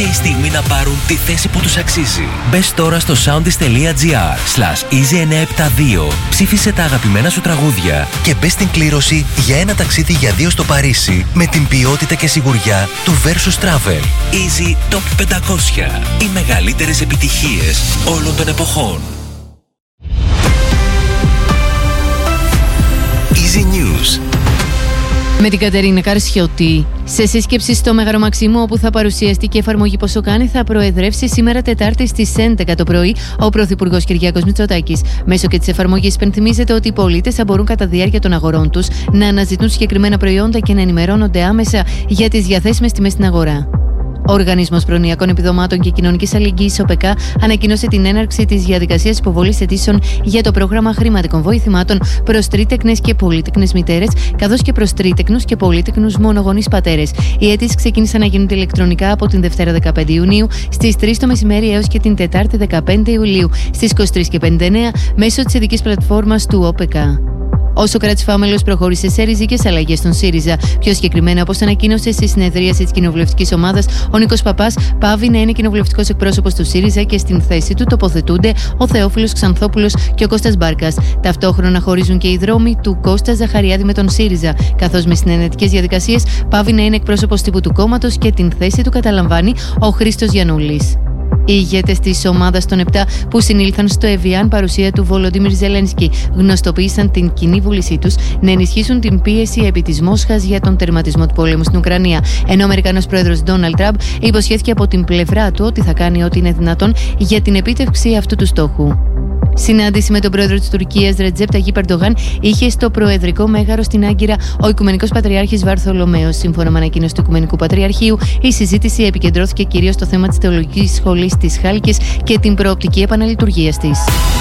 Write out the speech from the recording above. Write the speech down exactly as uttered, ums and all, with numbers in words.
Ήρθε η στιγμή να πάρουν τη θέση που τους αξίζει. Μπες τώρα στο soundis.gr slash easy εννιακόσια εβδομήντα δύο, ψήφισε τα αγαπημένα σου τραγούδια και μπες στην κλήρωση για ένα ταξίδι για δύο στο Παρίσι με την ποιότητα και σιγουριά του Versus Travel. Easy Top πεντακόσια. Οι μεγαλύτερες επιτυχίες όλων των εποχών. Easy News. Με την Κατερίνα Καρσιώτη. Σε σύσκεψη στο Μέγαρο Μαξίμου, όπου θα παρουσιαστεί και η εφαρμογή Πόσο κάνει, θα προεδρεύσει σήμερα Τετάρτη στις έντεκα το πρωί ο Πρωθυπουργός Κυριάκος Μητσοτάκης. Μέσω και της εφαρμογής υπενθυμίζεται ότι οι πολίτες θα μπορούν κατά διάρκεια των αγορών τους να αναζητούν συγκεκριμένα προϊόντα και να ενημερώνονται άμεσα για τις διαθέσιμες τιμές στην αγορά. Ο Οργανισμός Προνοιακών Επιδομάτων και Κοινωνικής Αλληλεγγύης, ΟΠΕΚΑ, ανακοίνωσε την έναρξη της διαδικασίας υποβολής αιτήσεων για το πρόγραμμα χρηματικών βοηθημάτων προς τρίτεκνες και πολύτεκνες μητέρες, καθώς και προς τρίτεκνους και πολύτεκνους μονογονείς πατέρες. Οι αιτήσεις ξεκίνησαν να γίνονται ηλεκτρονικά από την Δευτέρα δεκαπέντε Ιουνίου στις τρεις το μεσημέρι έως και την Τετάρτη δεκαπέντε Ιουλίου στις είκοσι τρεις και πενήντα εννέα μέσω της ειδικής πλατφόρμας του ΟΠΕΚΑ. Ο Σωκράτης Φάμελος προχώρησε σε ριζικές αλλαγές στον ΣΥΡΙΖΑ. Πιο συγκεκριμένα, όπως ανακοίνωσε στη συνεδρίαση της κοινοβουλευτικής ομάδας, ο Νίκος Παπάς πάβει να είναι κοινοβουλευτικός εκπρόσωπος του ΣΥΡΙΖΑ και στην θέση του τοποθετούνται ο Θεόφιλος Ξανθόπουλος και ο Κώστας Μπάρκας. Ταυτόχρονα χωρίζουν και οι δρόμοι του Κώστα Ζαχαριάδη με τον ΣΥΡΙΖΑ, καθώς με συνενετικές διαδικασίες πάβει να είναι εκπρόσωπος τύπου του κόμματος και την θέση του καταλαμβάνει ο Χρήστος Γιαννούλης. Οι ηγέτες της ομάδας των επτά που συνήλθαν στο Εβιάν παρουσία του Βολοντίμιρ Ζελένσκι γνωστοποίησαν την κοινή βούλησή τους να ενισχύσουν την πίεση επί της Μόσχας για τον τερματισμό του πολέμου στην Ουκρανία. Ενώ ο Αμερικανός πρόεδρος Ντόναλντ Τραμπ υποσχέθηκε από την πλευρά του ότι θα κάνει ό,τι είναι δυνατόν για την επίτευξη αυτού του στόχου. Συνάντηση με τον πρόεδρο της Τουρκίας, Ρετζέπ Ταγίπ Ερντογάν, είχε στο Προεδρικό Μέγαρο στην Άγκυρα ο Οικουμενικός Πατριάρχης Βαρθολομαίος. Σύμφωνα με ανακοίνωση του Οικουμενικού Πατριαρχείου, η συζήτηση επικεντρώθηκε κυρίως στο θέμα της θεολογικής σχολής της Χάλκης και την προοπτική επαναλειτουργίας της.